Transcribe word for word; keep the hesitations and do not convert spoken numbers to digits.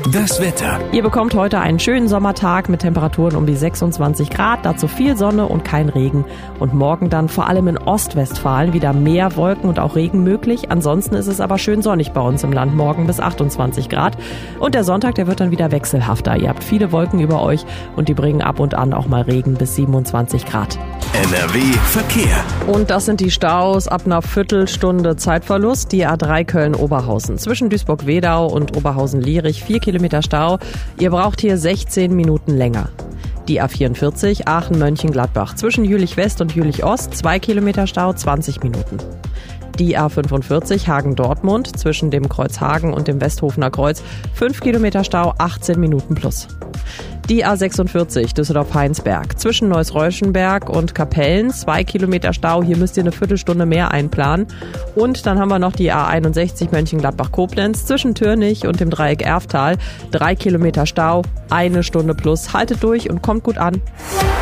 Das Wetter. Ihr bekommt heute einen schönen Sommertag mit Temperaturen um die sechsundzwanzig Grad, dazu viel Sonne und kein Regen. Und morgen dann vor allem in Ostwestfalen wieder mehr Wolken und auch Regen möglich. Ansonsten ist es aber schön sonnig bei uns im Land, morgen bis achtundzwanzig Grad. Und der Sonntag, der wird dann wieder wechselhafter. Ihr habt viele Wolken über euch und die bringen ab und an auch mal Regen bis siebenundzwanzig Grad. N R W Verkehr. Und das sind die Staus ab einer Viertelstunde Zeitverlust. Die A drei Köln-Oberhausen zwischen Duisburg-Wedau und Oberhausen-Lierich, vier Kilometer Stau. Ihr braucht hier sechzehn Minuten länger. Die A vierundvierzig Aachen-Mönchengladbach zwischen Jülich-West und Jülich-Ost, zwei Kilometer Stau, zwanzig Minuten. Die A fünfundvierzig Hagen-Dortmund zwischen dem Kreuz Hagen und dem Westhofener Kreuz, fünf Kilometer Stau, achtzehn Minuten plus. Die A sechsundvierzig Düsseldorf-Heinsberg zwischen Neuss-Reuschenberg und Kapellen, zwei Kilometer Stau, hier müsst ihr eine Viertelstunde mehr einplanen. Und dann haben wir noch die A einundsechzig Mönchengladbach-Koblenz zwischen Türnich und dem Dreieck Erftal, drei Kilometer Stau, eine Stunde plus. Haltet durch und kommt gut an.